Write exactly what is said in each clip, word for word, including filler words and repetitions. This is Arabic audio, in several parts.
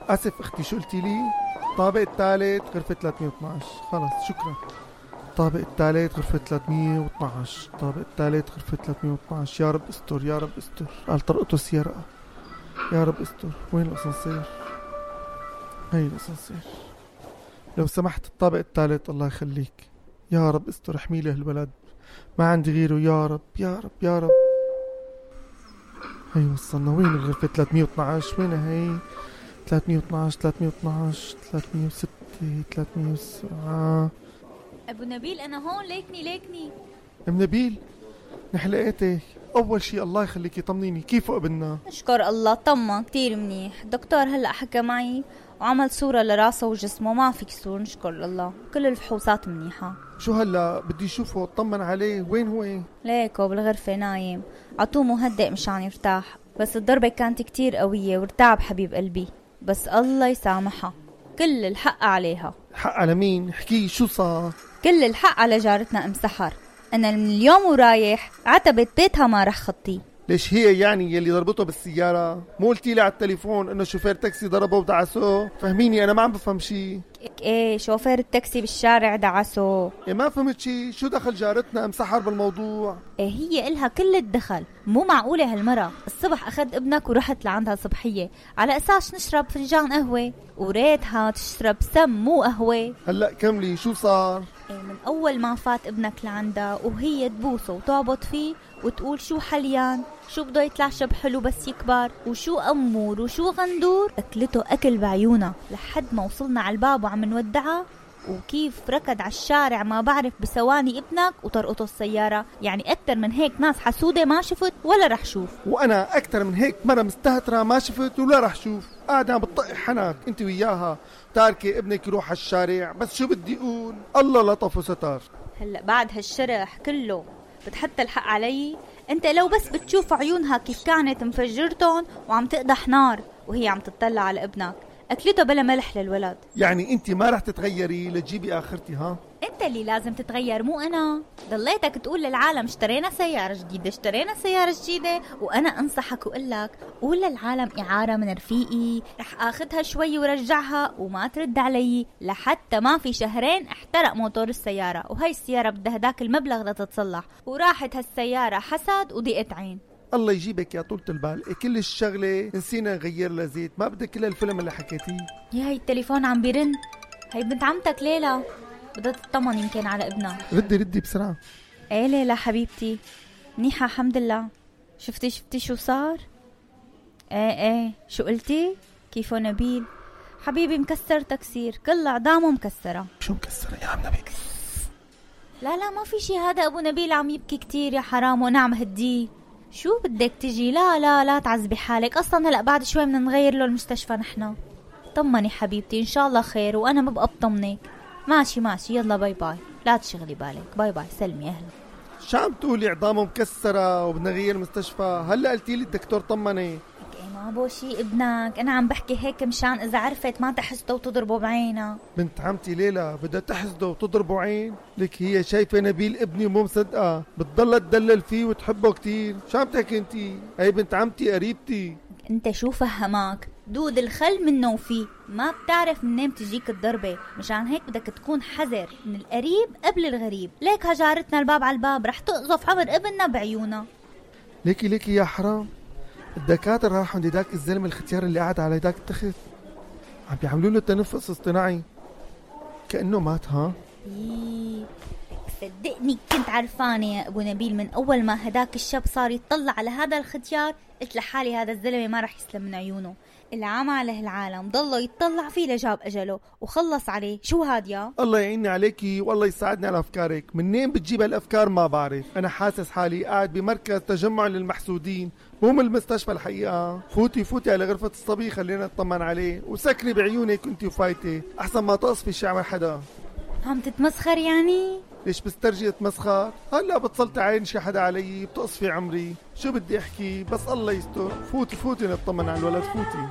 اسف اختي، شو قلتي لي؟ الطابق الثالث غرفة ثلاثمية واثناشر. خلص شكرا. الطابق الثالث غرفة ثلاثمية واثناشر. الطابق الثالث غرفة ثلاثمية واثناشر. يا رب استر يا رب استر. قال طرقته السيارة. يا رب استر. وين الاسانسير؟ هي الاسانسير. لو سمحت الطابق الثالث الله يخليك. يا رب استر، احمي لي هالبلد، ما عندي غيره. يا رب يا رب يا رب. هي وصلنا. وين الغرفة ثلاثمية واثناشر؟ وينها هي؟ ثلاثمية واثناشر ثلاثمية واثناشر ثلاثمية وستة ثلاثمية وسبعة. ابو نبيل انا هون، ليكني ليكني. ام نبيل نحن لقيتك. اول شي الله يخليكي طمنيني، كيفه ابننا؟ اشكر الله طمن كتير منيح. الدكتور هلا حكى معي وعمل صورة لراسه وجسمه، ما في كسور نشكر الله، كل الفحوصات منيحة. شو هلا بدي اشوفه اطمن عليه. وين هو؟ ليكو بالغرفة نايم، عطوه مهدئ مشان يرتاح، بس الضربة كانت كتير قوية وارتعب حبيب قلبي، بس الله يسامحها، كل الحق عليها. حق على مين؟ احكي شو صار؟ كل الحق على جارتنا ام سحر. انا من اليوم ورايح عتبت بيتها ما رح خطي. ليش هي يعني يلي ضربته بالسيارة؟ مو قلتي لي على التليفون انه شوفير تاكسي ضربه ودعسه؟ فهميني انا ما عم بفهم شي. ايه شوفير التاكسي بالشارع دعسه. إيه ما فهمت شي. شو دخل جارتنا ام سحر بالموضوع؟ ايه هي إلها كل الدخل. مو معقولة هالمرة. الصبح اخذ ابنك ورحت لعندها صبحية على اساس نشرب فنجان قهوة، وريتها تشرب سم مو قهوة. هلا كملي شو صار؟ إيه من اول ما فات ابنك لعندها وهي تبوسه وتعبط فيه وتقول شو حليان، شو بده يتلعشب حلو بس يكبر، وشو أمور وشو غندور. أكلته أكل بعيونها لحد ما وصلنا على الباب وعم نودعها، وكيف ركض على الشارع ما بعرف بثواني ابنك وطرقته السيارة. يعني أكتر من هيك ناس حسودة ما شفت ولا رح شوف. وأنا أكتر من هيك مرة مستهترة ما شفت ولا رح شوف. قاعدة عم بتطق حنك انت وياها، تاركي ابنك يروح على الشارع. بس شو بدي أقول، الله لطف وستار. هلأ بعد هالشرح كله بتحط الحق علي؟ انت لو بس بتشوف عيونها كيف كانت مفجرتهم وعم تقدح نار وهي عم تطلع على ابنك. اكلته بلا ملح للولد. يعني انت ما رح تتغيري لتجيبي اخرتي؟ ها انت اللي لازم تتغير مو انا. ضليتك تقول للعالم اشترينا سيارة جديدة اشترينا سيارة جديدة، وانا انصحك وقلك قول للعالم اعارة من رفيقي، رح اخذها شوي ورجعها وما ترد علي. لحتى ما في شهرين احترق موتور السيارة، وهي السيارة بدها هداك المبلغ لتتصلح، وراحت هالسيارة حسد وضيقت عين. الله يجيبك يا طولة البال. إيه كل الشغلة نسينا نغير لها زيت، ما بدك كل الفيلم اللي حكيتيه. يا هي التليفون عم بيرن، هي بنت عمتك ليلى بدها تطمن يمكن على ابنها. ردي ردي بسرعة. ايه ليلى حبيبتي منيحة الحمد لله. شفتي شفتي شو صار؟ ايه ايه شو قلتي؟ كيفو نبيل؟ حبيبي مكسر تكسير، كل عظامه مكسرة. شو مكسرة يا عم نبيل؟ لا لا ما في شي، هذا ابو نبيل عم يبكي كتير يا حرام وانا عم هديه. شو بدك تجي؟ لا لا لا تعذبي حالك، اصلا هلا بعد شوي بدنا نغير له المستشفى نحن. طمني حبيبتي ان شاء الله خير، وانا ببقى بطمنك. ماشي ماشي يلا باي باي، لا تشغلي بالك، باي باي سلمي اهلا. شو عم تقولي عظامه مكسرة وبدنا نغير مستشفى؟ هلا قلتي لي الدكتور طمني. ما بو شي ابنك، انا عم بحكي هيك مشان اذا عرفت ما تحسده وتضربه بعينها. بنت عمتي ليلى بدها تحسده وتضربه عين؟ لك هي شايفه نبيل ابني ومو مصدقه، بتضل تدلل فيه وتحبه كتير. شو عم تحكي انتي؟ هي بنت عمتي قريبتي. انت شو فهمك؟ دود الخل منه وفيه، ما بتعرف منين بتجيك الضربه، مشان هيك بدك تكون حذر من القريب قبل الغريب. ليك هجارتنا الباب على الباب رح تقذف عمر ابننا بعيونها. ليكي ليكي يا حرام، الدكاتره راحوا عند داك الزلمه الختيار اللي قاعد على داك التخت، عم بيعملوا له تنفس اصطناعي كأنه مات. ها إيه صدقني كنت عرفانه يا ابو نبيل، من اول ما هداك الشاب صار يطلع على هذا الختيار قلت لحالي هذا الزلمه ما رح يسلم من عيونه. اللي عم عليه العالم ضله يتطلع فيه لجاب اجله وخلص عليه. شو هاد يا؟ الله يعيني عليكي والله يساعدني على افكارك. منين بتجيب هالافكار ما بعرف. انا حاسس حالي قاعد بمركز تجمع للمحسودين مو من المستشفى الحقيقه. فوتي فوتي على غرفه الصبي خلينا نطمن عليه، وسكري بعيونك انتي وفايتي احسن ما تقصفي شعر حدا. عم تتمسخر يعني؟ ليش بسترجي اتمسخر؟ هلا بتصلتي عين شي حدا علي بتقصفي عمري. شو بدي احكي بس الله يستر. فوتي فوتي نطمن على الولد فوتي.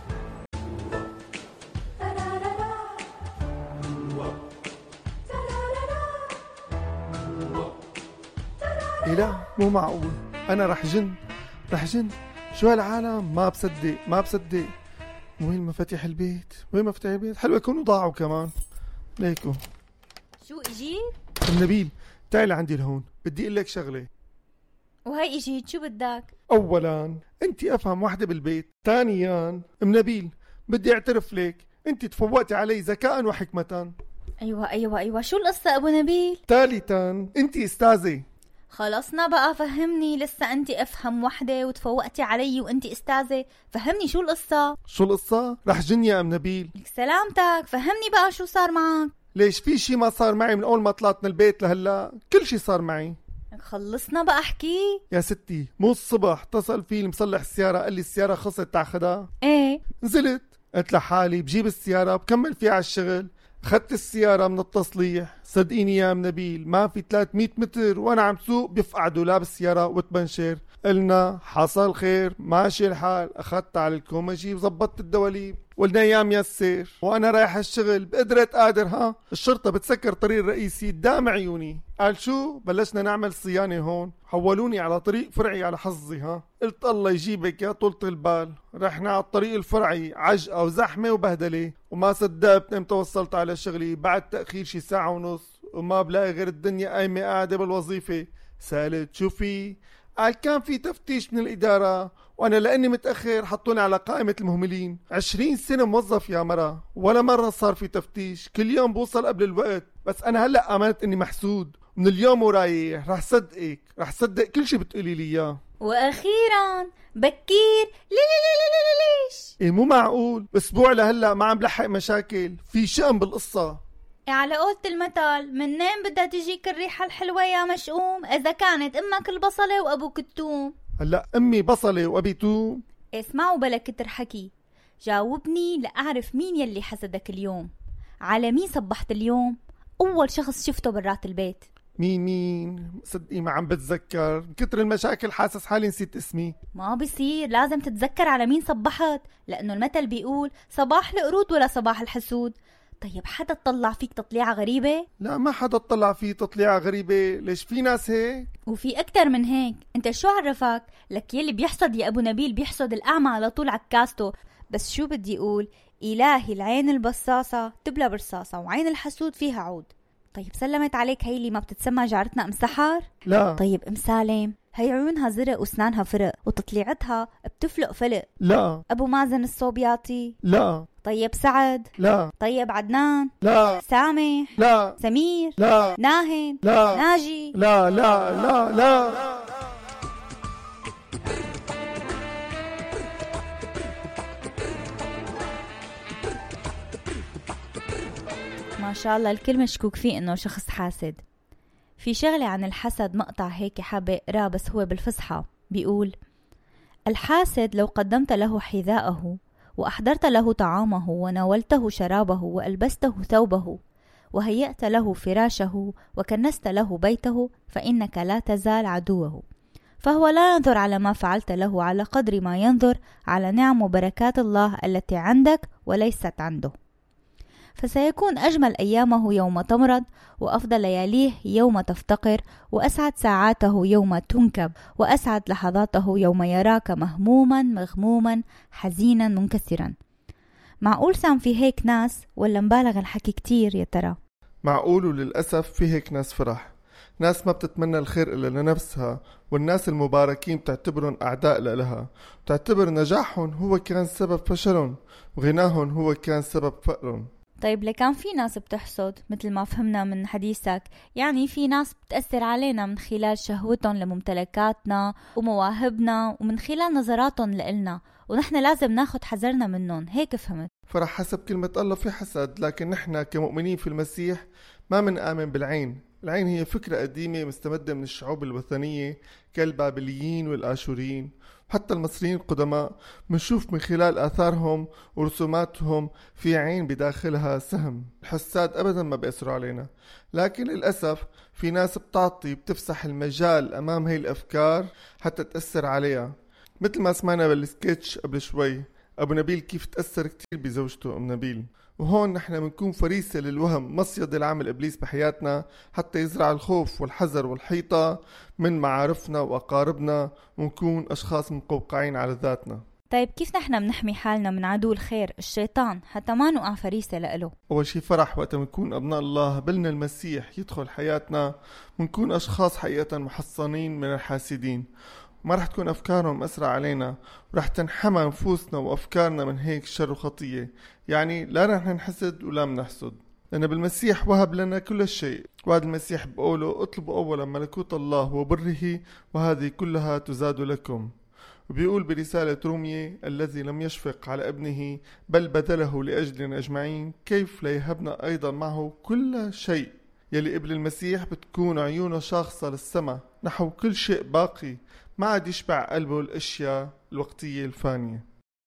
إيه لا مو معقول، انا رح جن رح جن. شو هالعالم؟ ما بصدق ما بصدق. وين مفاتيح البيت؟ وين مفاتيح البيت؟ حلوة يكونوا ضاعوا كمان. ليكو. شو اجيت؟ ام نبيل تعالي عندي لهون، بدي اقول لك شغلة. وهي اجيت، شو بدك؟ اولا انت افهم وحدة بالبيت، ثانيا ام نبيل بدي اعترف لك انت تفوقتي علي ذكاء وحكمة. ايوه ايوه ايوه، شو القصة ابو نبيل؟ ثالثا انت استاذة. خلصنا بقى، فهمني. لسه انت افهم وحدة وتفوقتي علي وانت استاذة؟ فهمني شو القصة؟ شو القصة؟ رح جن يا ام نبيل. لك سلامتك، فهمني بقى شو صار معك؟ ليش في شي ما صار معي من اول ما طلعت من البيت لهلا؟ كل شي صار معي. خلصنا بقى احكي. يا ستي مو الصبح اتصل في المصلح السيارة قال لي السيارة خلصت تاخدها؟ ايه. نزلت قلت لحالي بجيب السيارة بكمل فيها على الشغل. اخذت السيارة من التصليح، صدقيني يا ام نبيل ما في ثلاثمية متر وانا عم سوق بيفقع دولاب السيارة وتبنشر. قلنا حصل خير ماشي الحال، اخذت على الكومجي وزبطت الدواليب. قلنا يا ميسر وانا رايح الشغل بقدرة قادر ها الشرطة بتسكر طريق الرئيسي قدام عيوني. قال شو؟ بلشنا نعمل صيانة هون، حولوني على طريق فرعي على حظي. ها قلت الله يجيبك يا طولة البال. رحنا على الطريق الفرعي عجقة وزحمة وبهدلة، وما صدقت امتى وصلت على شغلي بعد تأخير شي ساعة ونص، وما بلاقي غير الدنيا قايمة قاعدة بالوظيفة. سألت شو في؟ قال كان في تفتيش من الإدارة وأنا لأني متأخر حطوني على قائمة المهملين. عشرين سنة موظف يا مرة ولا مرة صار في تفتيش، كل يوم بوصل قبل الوقت. بس أنا هلأ آمنت إني محسود، من اليوم ورايح رح صدقك، رح صدق كل شي بتقولي لي إياه. وأخيرا بكير لي لي لي لي لي ليش؟ إيه مو معقول، أسبوع لهلأ ما عم بلحق مشاكل، في شأن بالقصة. على قولة المثل، منين بدها تجيك الريحة الحلوة يا مشؤوم إذا كانت أمك البصلة وأبوك التوم؟ هلأ أمي بصلة وأبي توم؟ اسمعوا بلا كتر حكي، جاوبني لأعرف مين يلي حسدك اليوم. على مين صبحت اليوم؟ أول شخص شفته برات البيت. مين مين؟ صدقي ما عم بتذكر، من كتر المشاكل حاسس حالي نسيت اسمي. ما بصير، لازم تتذكر على مين صبحت، لأنه المثل بيقول صباح القرود ولا صباح الحسود. طيب حدا تطلع فيك تطليعة غريبة؟ لا ما حدا تطلع فيه تطليعة غريبة، ليش في ناس هيك؟ وفي أكتر من هيك. انت شو عرفك؟ لك يلي بيحصد يا أبو نبيل بيحصد الأعمى على طول عكاسته. بس شو بدي أقول، إلهي العين البصاصة تبلى برصاصة وعين الحسود فيها عود. طيب سلمت عليك هي اللي ما بتتسمى جارتنا أم سحر؟ لا. طيب أم سالم، هي عيونها زرق واسنانها فرق وتطليعتها بتفلق فلق. لا. أبو مازن الصوبياطي؟ لا. طيب سعد؟ لا. طيب عدنان؟ لا. سامح؟ لا. سمير؟ لا. ناهد؟ لا. ناجي؟ لا لا لا لا. ما شاء الله الكل مشكوك فيه انه شخص حاسد. في شغلة عن الحسد مقطع هيك حابة اقراه بس هو بالفصحى، بيقول: الحاسد لو قدمت له حذاءه وأحضرت له طعامه وناولته شرابه وألبسته ثوبه وهيأت له فراشه وكنست له بيته فإنك لا تزال عدوه، فهو لا ينظر على ما فعلت له على قدر ما ينظر على نعم وبركات الله التي عندك وليست عنده. فسيكون أجمل أيامه يوم تمرض، وأفضل لياليه يوم تفتقر، وأسعد ساعاته يوم تنكب، وأسعد لحظاته يوم يراك مهموما مغموما حزينا منكسرا. معقول سام في هيك ناس ولا مبالغ الحكي كتير يا ترى؟ معقول، وللأسف في هيك ناس فرح، ناس ما بتتمنى الخير إلا لنفسها، والناس المباركين بتعتبرهم أعداء لها، بتعتبر نجاحهم هو كان سبب فشلهم وغناهم هو كان سبب فقرهم. طيب لكان في ناس بتحصد مثل ما فهمنا من حديثك، يعني في ناس بتأثر علينا من خلال شهوتهم لممتلكاتنا ومواهبنا ومن خلال نظراتهم لإلنا، ونحن لازم ناخد حذرنا منهم، هيك فهمت؟ فرح حسب كلمة الله في حسد، لكن نحن كمؤمنين في المسيح ما منآمن بالعين. العين هي فكرة قديمة مستمدة من الشعوب الوثنية كالبابليين والآشوريين، حتى المصريين القدماء منشوف من خلال آثارهم ورسوماتهم في عين بداخلها سهم. الحساد أبدا ما بيأثروا علينا، لكن للأسف في ناس بتعطي بتفسح المجال أمام هاي الأفكار حتى تأثر عليها، مثل ما سمعنا بالسكيتش قبل شوي أبو نبيل كيف تأثر كتير بزوجته أم نبيل. وهون نحن منكون فريسة للوهم، مصيد العمل إبليس بحياتنا حتى يزرع الخوف والحذر والحيطة من معارفنا وأقاربنا، ونكون أشخاص مقوقعين على ذاتنا. طيب كيف نحن بنحمي حالنا من عدو الخير الشيطان حتى ما نوقع فريسة لإله؟ أول شي فرح وقت منكون أبناء الله بلنا المسيح يدخل حياتنا، منكون أشخاص حقيقة محصنين من الحاسدين، ما رح تكون أفكارهم أسرع علينا، ورح تنحمى نفوسنا وأفكارنا من هيك شر وخطية. يعني لا رح نحسد ولا منحسد، لأن بالمسيح وهب لنا كل شيء. وعد المسيح بقوله اطلبوا أولا ملكوت الله وبره وهذه كلها تزاد لكم. وبيقول برسالة رومية الذي لم يشفق على ابنه بل بذله لأجلنا أجمعين كيف لا يهبنا أيضا معه كل شيء. يلي قبل المسيح بتكون عيونه شاخصة للسماء نحو كل شيء باقي، ما عاد يشبع قلبه الأشياء الوقتية الفانية.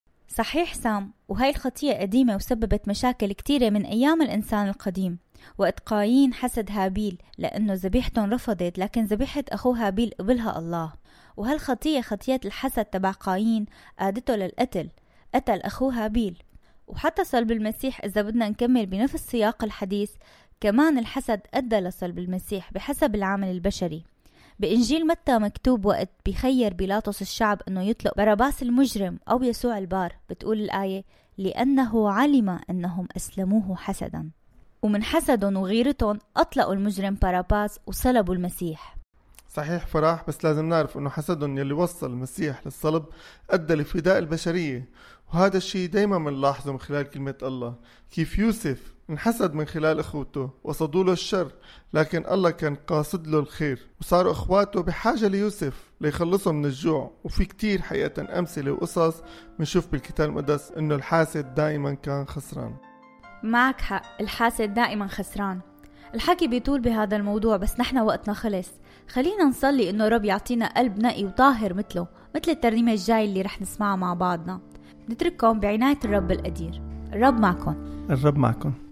صحيح سام، وهي الخطية قديمة وسببت مشاكل كتيرة من أيام الإنسان القديم. وقت قايين حسد هابيل لأنه ذبيحتهم رفضت، لكن ذبيحة أخوه هابيل قبلها الله. وهالخطية خطية الحسد تبع قايين قادته للقتل، قتل أخوه هابيل. وحتى صلب المسيح إذا بدنا نكمل بنفس سياق الحديث، كمان الحسد أدى لصلب المسيح بحسب العمل البشري. بإنجيل متى مكتوب وقت بيخير بيلاطس الشعب أنه يطلق باراباس المجرم أو يسوع البار، بتقول الآية لأنه علم أنهم أسلموه حسدا. ومن حسدهم وغيرتهم أطلقوا المجرم باراباس وصلبوا المسيح. صحيح فرح، بس لازم نعرف أنه حسدهم يلي وصل المسيح للصلب أدى لفداء البشرية. وهذا الشيء دايما منلاحظه من خلال كلمة الله، كيف يوسف انحسد من خلال اخوته وصدوا له الشر، لكن الله كان قاصد له الخير، وصاروا اخواته بحاجة ليوسف ليخلصهم من الجوع. وفي كتير حقيقة امثلة وقصص منشوف بالكتاب المقدس انه الحاسد دائما كان خسران. معك حق، الحاسد دائما خسران. الحكي بيطول بهذا الموضوع بس نحن وقتنا خلص. خلينا نصلي انه رب يعطينا قلب نقي وطاهر مثله، مثل الترنيمة الجاي اللي رح نسمعها مع بعضنا. نترككم بعناية الرب القدير. الرب معكم. الرب معكم.